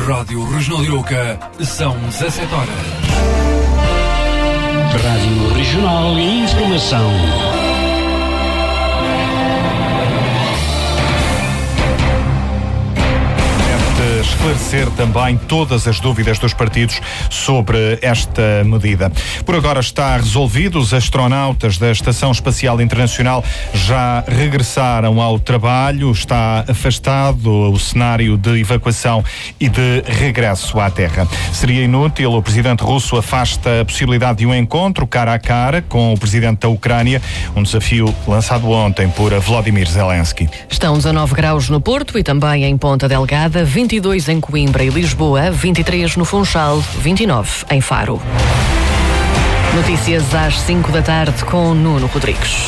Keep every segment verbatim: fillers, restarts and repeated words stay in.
Rádio Regional Arouca, são dezassete horas. Rádio Regional e Informação. Esclarecer também todas as dúvidas dos partidos sobre esta medida. Por agora está resolvido. Os astronautas da Estação Espacial Internacional já regressaram ao trabalho. Está afastado o cenário de evacuação e de regresso à Terra. Seria inútil. O presidente russo afasta a possibilidade de um encontro cara a cara com o presidente da Ucrânia, um desafio lançado ontem por Volodymyr Zelensky. Estão dezanove graus no Porto e também em Ponta Delgada, vinte e dois em Coimbra e Lisboa, vinte e três no Funchal, vinte e nove em Faro. Notícias às cinco da tarde com Nuno Rodrigues.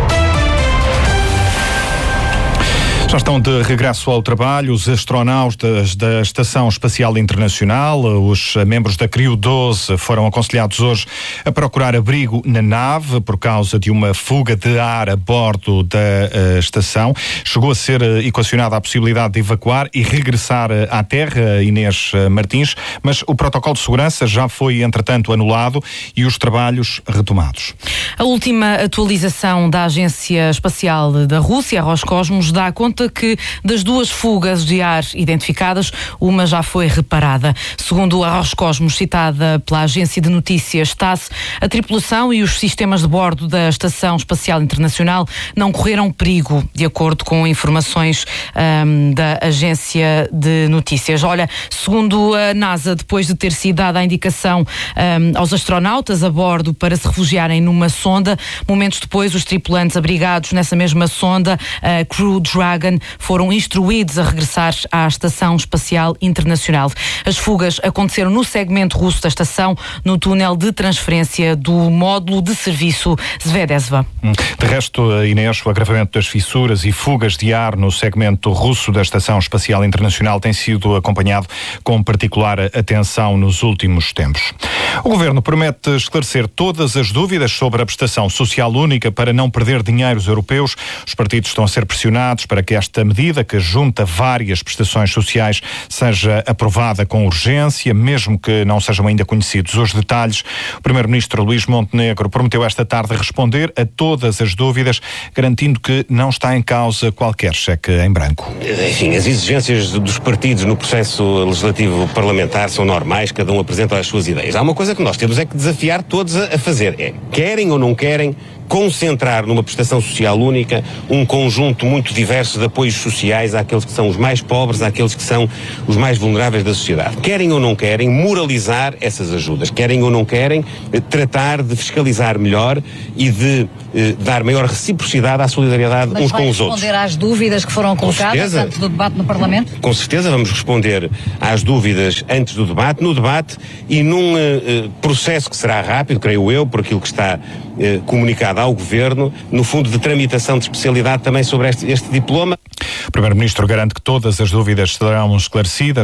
Já estão de regresso ao trabalho os astronautas da Estação Espacial Internacional. Os membros da Crew doze foram aconselhados hoje a procurar abrigo na nave por causa de uma fuga de ar a bordo da uh, estação. Chegou a ser uh, equacionada a possibilidade de evacuar e regressar uh, à Terra, Inês uh, Martins, mas o protocolo de segurança já foi, entretanto, anulado e os trabalhos retomados. A última atualização da Agência Espacial da Rússia, a Roscosmos, dá conta que das duas fugas de ar identificadas, uma já foi reparada. Segundo a Roscosmos, citada pela agência de notícias TASS, a tripulação e os sistemas de bordo da Estação Espacial Internacional não correram perigo, de acordo com informações um, da agência de notícias. Olha, segundo a NASA, depois de ter sido dada a indicação um, aos astronautas a bordo para se refugiarem numa sonda, momentos depois os tripulantes abrigados nessa mesma sonda, a Crew Dragon, foram instruídos a regressar à Estação Espacial Internacional. As fugas aconteceram no segmento russo da estação, no túnel de transferência do módulo de serviço Zvezda. De resto, Inês, o agravamento das fissuras e fugas de ar no segmento russo da Estação Espacial Internacional tem sido acompanhado com particular atenção nos últimos tempos. O Governo promete esclarecer todas as dúvidas sobre a prestação social única para não perder dinheiros europeus. Os partidos estão a ser pressionados para que esta medida, que junta várias prestações sociais, seja aprovada com urgência, mesmo que não sejam ainda conhecidos os detalhes. O Primeiro-Ministro Luís Montenegro prometeu esta tarde responder a todas as dúvidas, garantindo que não está em causa qualquer cheque em branco. Enfim, as exigências dos partidos no processo legislativo parlamentar são normais, cada um apresenta as suas ideias. Há uma coisa que nós temos é que desafiar todos a fazer, é, querem ou não querem, concentrar numa prestação social única um conjunto muito diverso de apoios sociais àqueles que são os mais pobres, àqueles que são os mais vulneráveis da sociedade. Querem ou não querem moralizar essas ajudas, querem ou não querem tratar de fiscalizar melhor e de eh, dar maior reciprocidade à solidariedade Mas uns com os outros. Mas vai responder às dúvidas que foram colocadas antes do debate no Parlamento? Com certeza vamos responder às dúvidas antes do debate, no debate e num eh, processo que será rápido, creio eu, por aquilo que está eh, comunicado ao Governo, no fundo de tramitação de especialidade também sobre este, este diploma. O Primeiro-Ministro garante que todas as dúvidas serão esclarecidas.